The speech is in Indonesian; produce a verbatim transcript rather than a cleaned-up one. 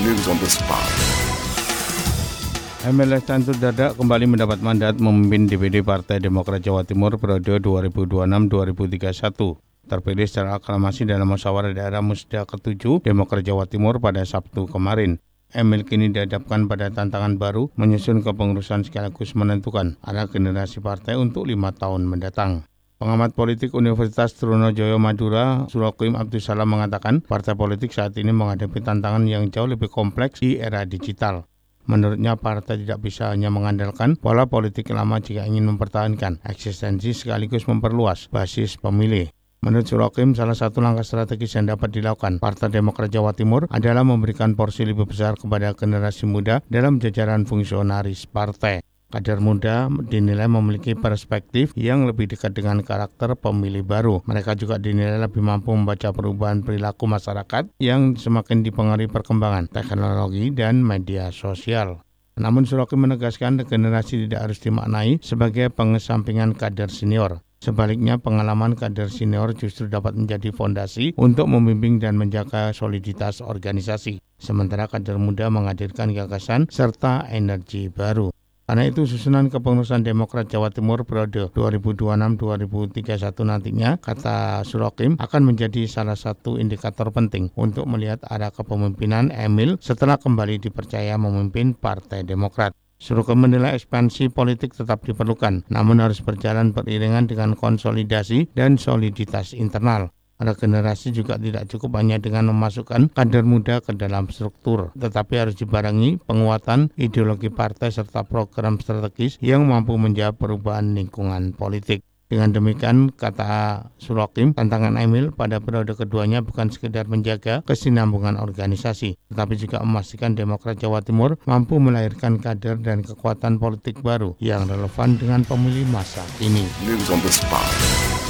News on the spot. Emil Cantur Dardak kembali mendapat mandat memimpin D P D Partai Demokrat Jawa Timur periode dua ribu dua puluh enam sampai dua ribu tiga puluh satu. Terpilih secara aklamasi dalam musyawarah daerah Musda ketujuh Demokrat Jawa Timur pada Sabtu kemarin. Emil kini dihadapkan pada tantangan baru menyusun kepengurusan sekaligus menentukan arah generasi partai untuk lima tahun mendatang. Pengamat politik Universitas Trunojoyo Madura, Surokim Abdussalam mengatakan partai politik saat ini menghadapi tantangan yang jauh lebih kompleks di era digital. Menurutnya partai tidak bisa hanya mengandalkan pola politik lama jika ingin mempertahankan eksistensi sekaligus memperluas basis pemilih. Menurut Surokim, salah satu langkah strategis yang dapat dilakukan Partai Demokrat Jawa Timur adalah memberikan porsi lebih besar kepada generasi muda dalam jajaran fungsionaris partai. Kader muda dinilai memiliki perspektif yang lebih dekat dengan karakter pemilih baru. Mereka juga dinilai lebih mampu membaca perubahan perilaku masyarakat yang semakin dipengaruhi perkembangan teknologi dan media sosial. Namun Surokim menegaskan generasi tidak harus dimaknai sebagai pengesampingan kader senior. Sebaliknya, pengalaman kader senior justru dapat menjadi fondasi untuk membimbing dan menjaga soliditas organisasi. Sementara kader muda menghadirkan gagasan serta energi baru. Karena itu susunan kepengurusan Demokrat Jawa Timur periode dua ribu dua puluh enam sampai dua ribu tiga puluh satu nantinya, kata Surokim, akan menjadi salah satu indikator penting untuk melihat arah kepemimpinan Emil setelah kembali dipercaya memimpin Partai Demokrat. Surokim menilai ekspansi politik tetap diperlukan, namun harus berjalan beriringan dengan konsolidasi dan soliditas internal. Regenerasi juga tidak cukup hanya dengan memasukkan kader muda ke dalam struktur, tetapi harus dibarengi penguatan ideologi partai serta program strategis yang mampu menjawab perubahan lingkungan politik. Dengan demikian, kata Surokim, tantangan Emil pada periode keduanya bukan sekedar menjaga kesinambungan organisasi, tetapi juga memastikan Demokrat Jawa Timur mampu melahirkan kader dan kekuatan politik baru yang relevan dengan pemilih masa kini. News on the spot.